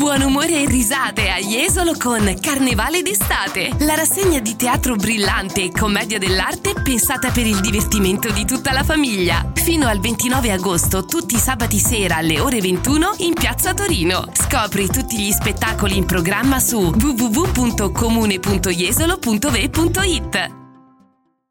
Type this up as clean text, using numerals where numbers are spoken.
Buon umore e risate a Jesolo con Carnevale d'estate, la rassegna di teatro brillante e commedia dell'arte pensata per il divertimento di tutta la famiglia. Fino al 29 agosto, tutti i sabati sera alle ore 21 in Piazza Torino. Scopri tutti gli spettacoli in programma su www.comune.jesolo.ve.it.